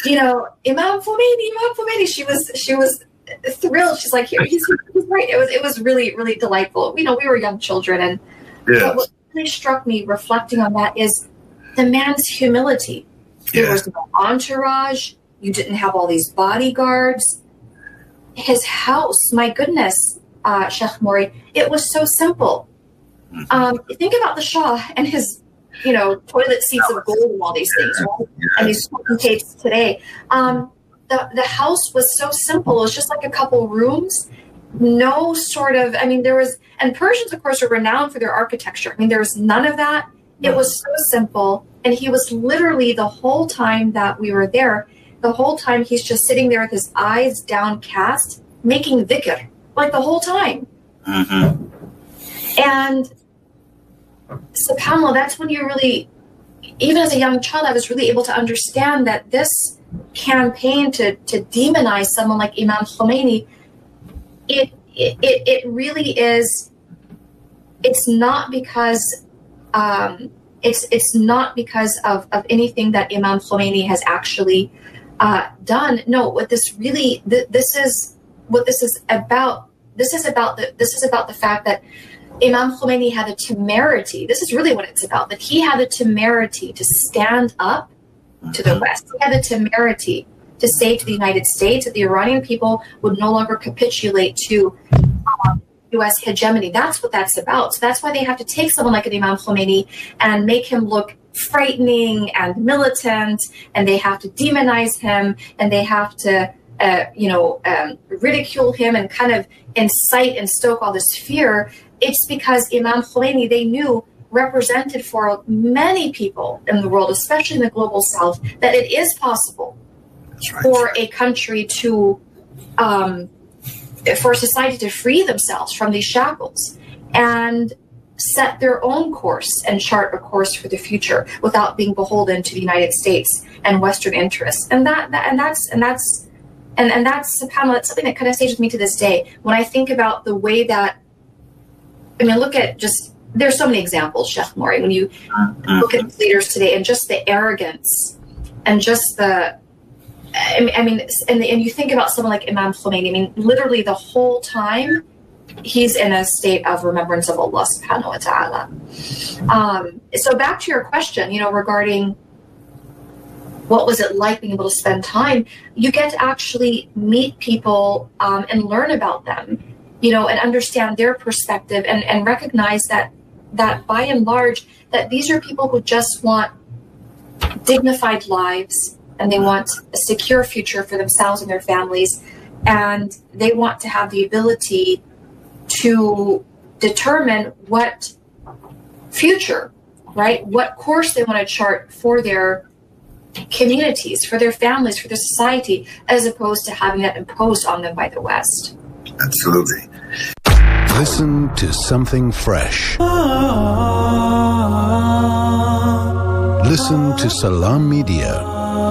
Imam Khomeini, she was thrilled. She's like, here, he's right. It was really, really delightful. We were young children, and what really struck me reflecting on that is the man's humility. There was no entourage. You didn't have all these bodyguards. His house, my goodness, Sheikh Mori, it was so simple. Think about the Shah and his, toilet seats of gold and all these things, right? And these tapes today. The house was so simple. It was just like a couple rooms. No sort of, and Persians, of course, are renowned for their architecture. There was none of that. It was so simple. And he was literally, the whole time that we were there, the whole time he's just sitting there with his eyes downcast, making dhikr, like the whole time. And subhanAllah, that's when you really, even as a young child, I was really able to understand that this campaign to demonize someone like Imam Khomeini, it really is, it's not because it's not because of anything that Imam Khomeini has actually done. No, what this really, this is what this is about. This is about the fact that Imam Khomeini had the temerity. This is really what it's about. That he had the temerity to stand up to the West. He had the temerity to say to the United States that the Iranian people would no longer capitulate to U.S. hegemony. That's what that's about. So that's why they have to take someone like an Imam Khomeini and make him look frightening and militant, and they have to demonize him, and they have to ridicule him and kind of incite and stoke all this fear. It's because Imam Khomeini, they knew, represented for many people in the world, especially in the global South, that it is possible for a country to, for a society to free themselves from these shackles and set their own course and chart a course for the future without being beholden to the United States and Western interests. And that's subhanAllah, that's something that kind of stays with me to this day. When I think about the way that, look at just, there's so many examples, Sheikh Mori, when you look at leaders today and just the arrogance and just the, and you think about someone like Imam Khomeini, literally the whole time he's in a state of remembrance of Allah subhanahu wa ta'ala. So back to your question, regarding what was it like being able to spend time, you get to actually meet people and learn about them, and understand their perspective and recognize that by and large, that these are people who just want dignified lives, and they want a secure future for themselves and their families, and they want to have the ability to determine what future, right? What course they want to chart for their communities, for their families, for their society, as opposed to having that imposed on them by the West. Absolutely. Listen to something fresh. Listen to Salam Media.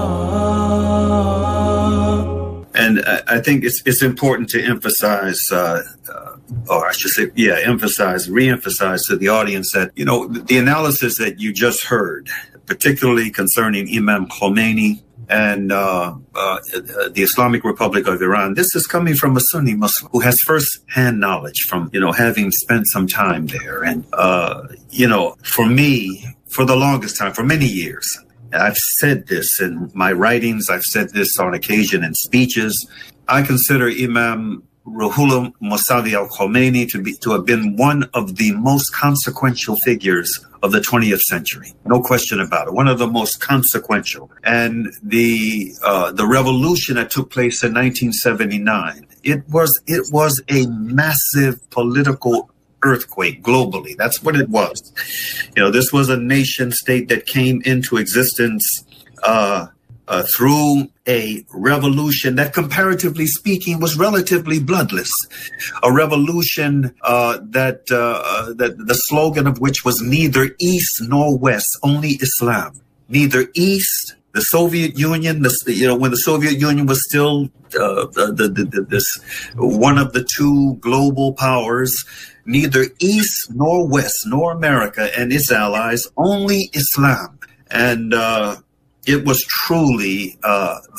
And I think it's important to emphasize, or I should say, re-emphasize to the audience that, the analysis that you just heard, particularly concerning Imam Khomeini and the Islamic Republic of Iran, this is coming from a Sunni Muslim who has first-hand knowledge from, having spent some time there. And, for me, for the longest time, for many years, I've said this in my writings, I've said this on occasion in speeches, I consider Imam Ruhollah Mossavi al-Khomeini to have been one of the most consequential figures of the 20th century. No question about it. One of the most consequential. And the revolution that took place in 1979, it was a massive political earthquake globally. That's what it was. This was a nation state that came into existence through a revolution that, comparatively speaking, was relatively bloodless. A revolution that the slogan of which was neither East nor West, only Islam. Neither East, the Soviet Union, when the Soviet Union was still this one of the two global powers, neither East nor West nor America and its allies, only Islam. And it was truly